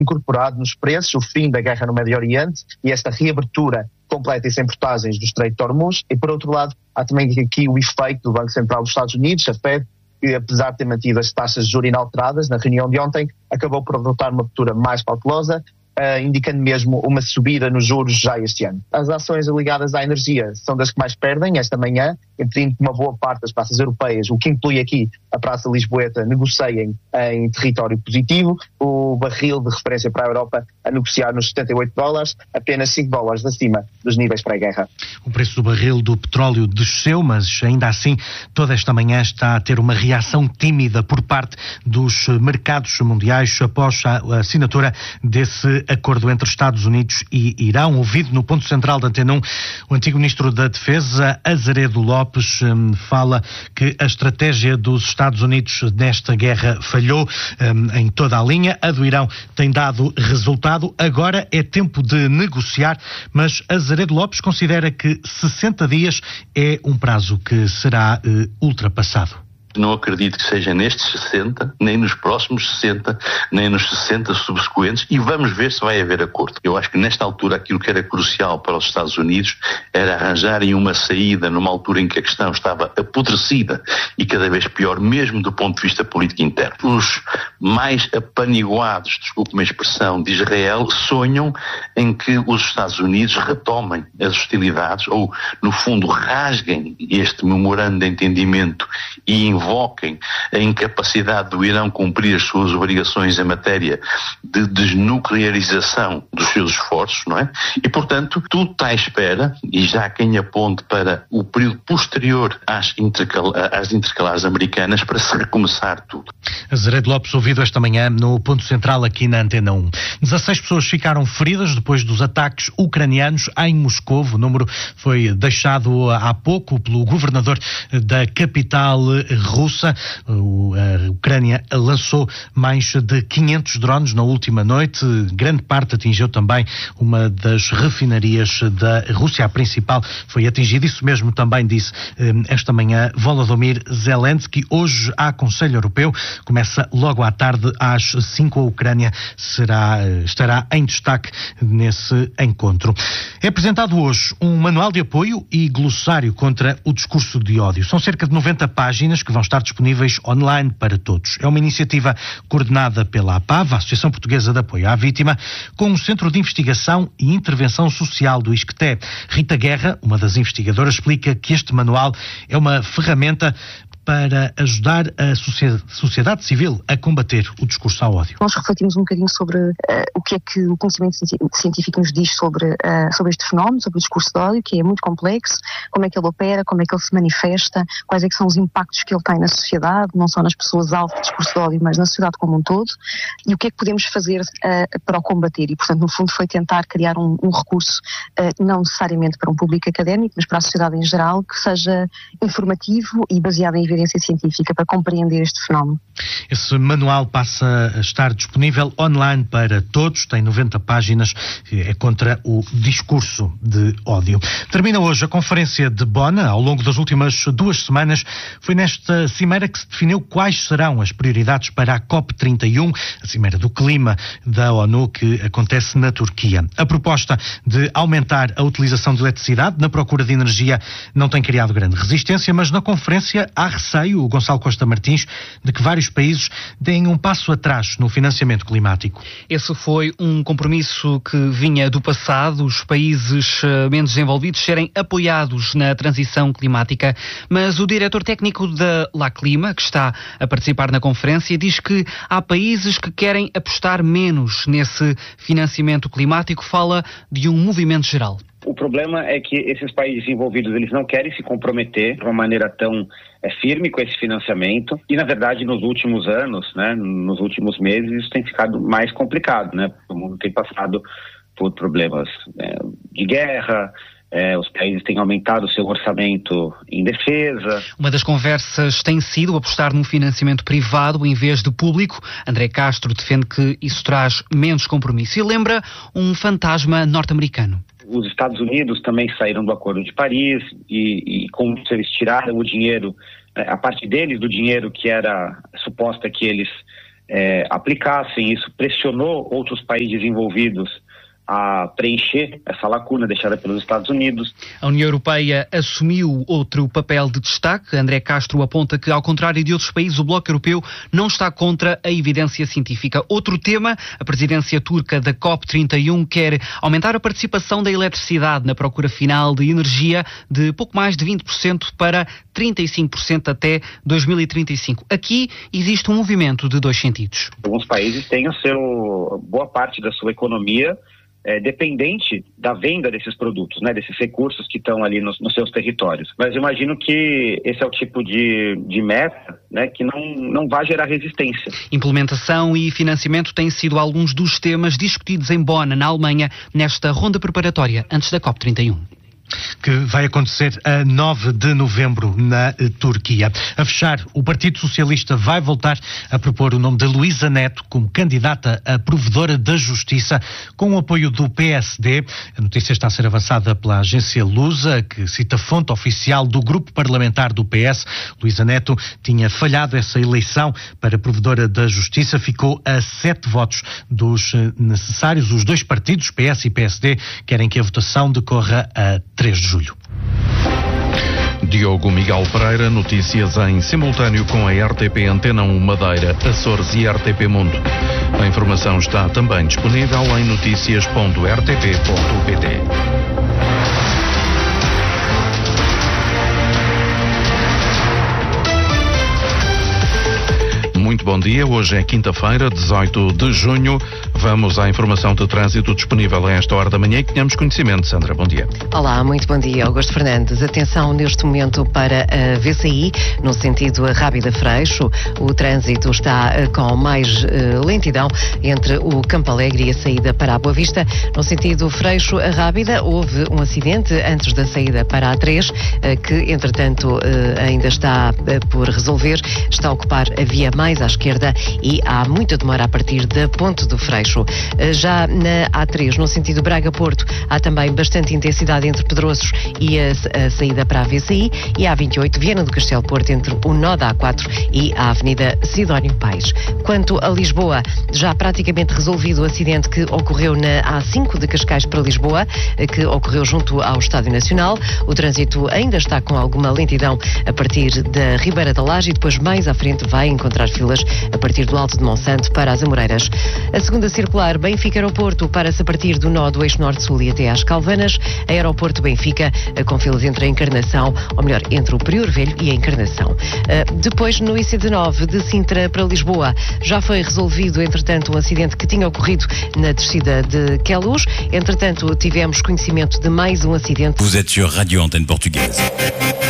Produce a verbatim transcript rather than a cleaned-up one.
incorporado nos preços o fim da guerra no Médio Oriente e esta reabertura completa e sem portagens do Estreito de Hormuz. E, por outro lado, há também aqui o efeito do Banco Central dos Estados Unidos, a Fed, que apesar de ter mantido as taxas de juros inalteradas, na reunião de ontem, acabou por adotar uma postura mais cautelosa, Uh, indicando mesmo uma subida nos juros já este ano. As ações ligadas à energia são das que mais perdem esta manhã, impedindo que uma boa parte das praças europeias, o que inclui aqui a Praça Lisboeta, negociem em território positivo. O barril de referência para a Europa a negociar nos setenta e oito dólares, apenas cinco dólares acima dos níveis pré-guerra. O preço do barril do petróleo desceu, mas ainda assim toda esta manhã está a ter uma reação tímida por parte dos mercados mundiais após a assinatura desse acordo entre Estados Unidos e Irão. Ouvido no ponto central da Antena um, o antigo ministro da Defesa, Azeredo Lopes, um, fala que a estratégia dos Estados Unidos nesta guerra falhou um, em toda a linha. A do Irão tem dado resultado. Agora é tempo de negociar, mas Azeredo Lopes considera que sessenta dias é um prazo que será uh, ultrapassado. Não acredito que seja nestes sessenta, nem nos próximos sessenta, nem nos sessenta subsequentes, e vamos ver se vai haver acordo. Eu acho que nesta altura aquilo que era crucial para os Estados Unidos era arranjarem uma saída numa altura em que a questão estava apodrecida e cada vez pior, mesmo do ponto de vista político interno. Os mais apaniguados, desculpe-me a expressão, de Israel sonham em que os Estados Unidos retomem as hostilidades ou, no fundo, rasguem este memorando de entendimento e invoquem a incapacidade do Irão cumprir as suas obrigações em matéria de desnuclearização dos seus esforços, não é? E, portanto, tudo está à espera, e já há quem aponte para o período posterior às, intercal- às intercalares americanas para se recomeçar tudo. Azeredo Lopes, ouvido esta manhã no ponto central aqui na Antena um. dezasseis pessoas ficaram feridas depois dos ataques ucranianos em Moscovo. O número foi deixado há pouco pelo governador da capital russa. A Ucrânia lançou mais de quinhentos drones na última noite. Grande parte atingiu também uma das refinarias da Rússia. A principal foi atingida. Isso mesmo também disse esta manhã Volodymyr Zelensky. Hoje há Conselho Europeu. Começa logo à tarde às cinco. A Ucrânia será, estará em destaque nesse encontro. É apresentado hoje um manual de apoio e glossário contra o discurso de ódio. São cerca de noventa páginas que vão estar disponíveis online para todos. É uma iniciativa coordenada pela APAV, a Associação Portuguesa de Apoio à Vítima, com o Centro de Investigação e Intervenção Social do ISCTE. Rita Guerra, uma das investigadoras, explica que este manual é uma ferramenta para ajudar a sociedade civil a combater o discurso ao ódio. Nós refletimos um bocadinho sobre uh, o que é que o conhecimento científico nos diz sobre, uh, sobre este fenómeno, sobre o discurso de ódio, que é muito complexo, como é que ele opera, como é que ele se manifesta, quais é que são os impactos que ele tem na sociedade, não só nas pessoas alvo do discurso de ódio, mas na sociedade como um todo, e o que é que podemos fazer uh, para o combater. E, portanto, no fundo foi tentar criar um, um recurso, uh, não necessariamente para um público académico, mas para a sociedade em geral, que seja informativo e baseado em evidência científica para compreender este fenómeno. Esse manual passa a estar disponível online para todos, tem noventa páginas, é contra o discurso de ódio. Termina hoje a conferência de Bonn. Ao longo das últimas duas semanas foi nesta cimeira que se definiu quais serão as prioridades para a COP trinta e um, a cimeira do clima da ONU que acontece na Turquia. A proposta de aumentar a utilização de eletricidade na procura de energia não tem criado grande resistência, mas na conferência há receio, o Gonçalo Costa Martins, de que vários países deem um passo atrás no financiamento climático. Esse foi um compromisso que vinha do passado, os países menos desenvolvidos serem apoiados na transição climática, mas o diretor técnico da La Clima, que está a participar na conferência, diz que há países que querem apostar menos nesse financiamento climático, fala de um movimento geral. O problema é que esses países envolvidos, eles não querem se comprometer de uma maneira tão é, firme com esse financiamento e, na verdade, nos últimos anos, né, nos últimos meses, isso tem ficado mais complicado, né? O mundo tem passado por problemas é, de guerra, é, os países têm aumentado o seu orçamento em defesa. Uma das conversas tem sido apostar num financiamento privado em vez de público. André Castro defende que isso traz menos compromisso e lembra um fantasma norte-americano. Os Estados Unidos também saíram do Acordo de Paris e, e com isso eles tiraram o dinheiro, a parte deles do dinheiro que era suposta que eles é, aplicassem. Isso pressionou outros países desenvolvidos a preencher essa lacuna deixada pelos Estados Unidos. A União Europeia assumiu outro papel de destaque. André Castro aponta que, ao contrário de outros países, o Bloco Europeu não está contra a evidência científica. Outro tema, a presidência turca da COP trinta e um quer aumentar a participação da eletricidade na procura final de energia de pouco mais de vinte por cento para trinta e cinco por cento até dois mil e trinta e cinco. Aqui existe um movimento de dois sentidos. Alguns países têm o seu, boa parte da sua economia É, dependente da venda desses produtos, né, desses recursos que estão ali nos, nos seus territórios. Mas eu imagino que esse é o tipo de, de meta, né, que não, não vai gerar resistência. Implementação e financiamento têm sido alguns dos temas discutidos em Bonn, na Alemanha, nesta ronda preparatória antes da COP trinta e um. Que vai acontecer a nove de novembro na Turquia. A fechar, o Partido Socialista vai voltar a propor o nome de Luísa Neto como candidata a provedora da Justiça, com o apoio do P S D. A notícia está a ser avançada pela agência Lusa, que cita fonte oficial do grupo parlamentar do P S. Luísa Neto tinha falhado essa eleição para provedora da Justiça, ficou a sete votos dos necessários. Os dois partidos, P S e P S D, querem que a votação decorra a três de julho. Diogo Miguel Pereira, notícias em simultâneo com a R T P Antena um Madeira, Açores e R T P Mundo. A informação está também disponível em notícias ponto r t p ponto p t. Muito bom dia, hoje é quinta-feira, dezoito de junho. Vamos à informação de trânsito disponível a esta hora da manhã e que tenhamos conhecimento. Sandra, bom dia. Olá, muito bom dia, Augusto Fernandes. Atenção neste momento para a V C I, no sentido Rábida-Freixo. O trânsito está com mais uh, lentidão entre o Campo Alegre e a saída para a Boa Vista. No sentido Freixo-Rábida, houve um acidente antes da saída para a três, uh, que entretanto uh, ainda está uh, por resolver. Está a ocupar a via mais à esquerda e há muita demora a partir da Ponte do Freixo. Já na A três, no sentido Braga-Porto, há também bastante intensidade entre Pedroços e a, a saída para a V C I, e a A vinte e oito, Viana do Castelo-Porto, entre o nó da A quatro e a Avenida Sidónio Paes. Quanto a Lisboa, já praticamente resolvido o acidente que ocorreu na A cinco de Cascais para Lisboa, que ocorreu junto ao Estádio Nacional. O trânsito ainda está com alguma lentidão a partir da Ribeira da Laje e depois mais à frente vai encontrar filas a partir do Alto de Monsanto para as Amoreiras. A segunda circular Benfica-Aeroporto para-se a partir do nó do eixo norte-sul e até às Calvanas. Aeroporto Benfica, com filas entre a Encarnação, ou melhor, entre o Prior Velho e a Encarnação. Depois, no I C dezenove de Sintra para Lisboa, já foi resolvido, entretanto, um acidente que tinha ocorrido na descida de Queluz. Entretanto, tivemos conhecimento de mais um acidente. Vous êtes sur Radio Antenne Portugaise.